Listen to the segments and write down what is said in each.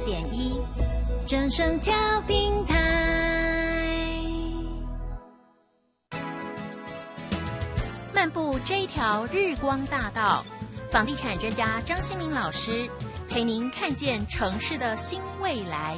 104.1正声调频台。漫步这一条日光大道，房地产专家张新民老师陪您看见城市的新未来。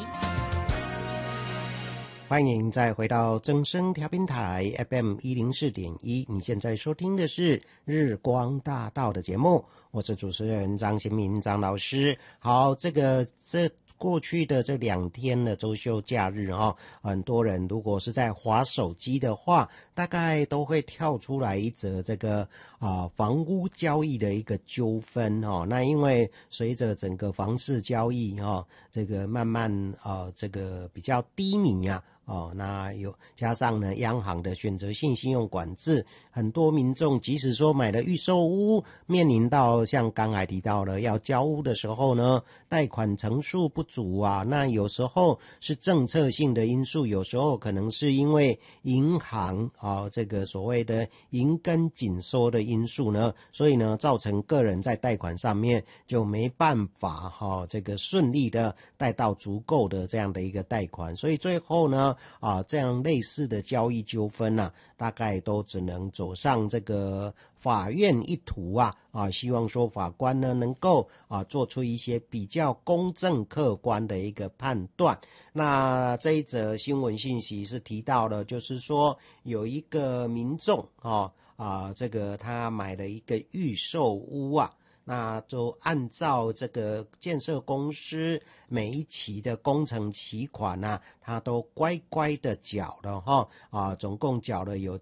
欢迎再回到正声调频台 FM104.1，你现在收听的是日光大道的节目，我是主持人张新民张老师。好，这过去的这2天的周休假日很多人如果是在滑手机的话，大概都会跳出来一则这个房屋交易的一个纠纷那因为随着整个房市交易这个慢慢这个比较低迷那有加上呢央行的选择性信用管制，很多民众即使说买了预售屋，面临到像刚才提到了要交屋的时候呢，贷款成数不足那有时候是政策性的因素，有时候可能是因为银行这个所谓的银根紧缩的因素呢，所以呢造成个人在贷款上面就没办法这个顺利的贷到足够的这样的一个贷款，所以最后呢这样类似的交易纠纷大概都只能走上这个法院一途希望说法官呢能够做出一些比较公正客观的一个判断。那这一则新闻信息是提到了，就是说有一个民众这个他买了一个预售屋那就按照这个建设公司每一期的工程期款他都乖乖的缴了总共缴了有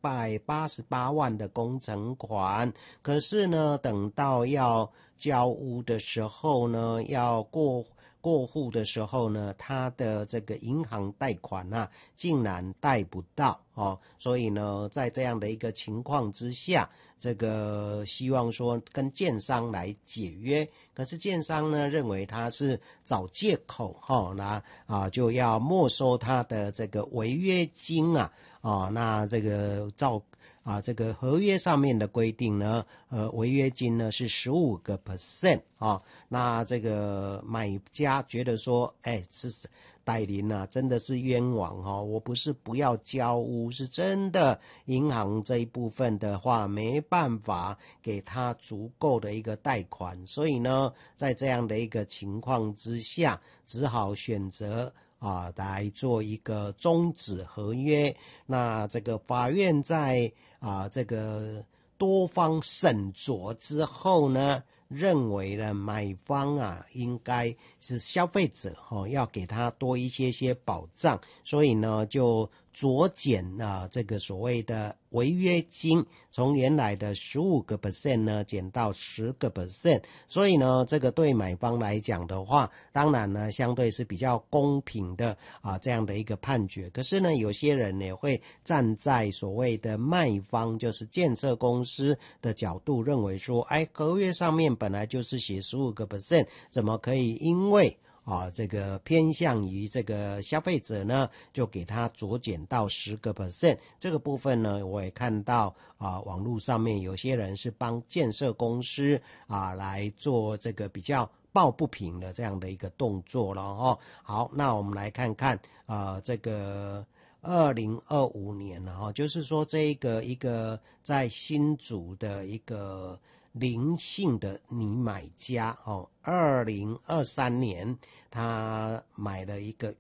988万的工程款。可是呢，等到要交屋的时候呢，要过户的时候呢，他的这个银行贷款竟然贷不到所以呢，在这样的一个情况之下，这个希望说跟建商来解约，可是建商呢认为他是找借口就要没收他的这个违约金那这个这个合约上面的规定呢，违约金呢是15% 那这个买家觉得说，是代理真的是冤枉我不是不要交屋，是真的银行这一部分的话没办法给他足够的一个贷款，所以呢，在这样的一个情况之下，只好选择来做一个终止合约。那这个法院在这个多方审酌之后呢，认为呢买方应该是消费者要给他多一些保障，所以呢就酌减这个所谓的违约金，从原来的15% 呢减到10%，所以呢这个对买方来讲的话，当然呢相对是比较公平的这样的一个判决。可是呢有些人也会站在所谓的卖方，就是建设公司的角度，认为说合约上面本来就是写15%，怎么可以因为这个偏向于这个消费者呢，就给他酌减到10%。这个部分呢，我也看到网络上面有些人是帮建设公司来做这个比较抱不平的这样的一个动作了好，那我们来看看这个2025年就是说这个一个在新竹的一个林姓的女买家2023年他买了一个